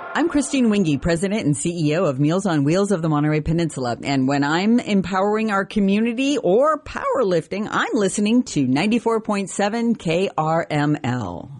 I'm Christine Winge, President and CEO of Meals on Wheels of the Monterey Peninsula. And when I'm empowering our community or powerlifting, I'm listening to 94.7 KRML.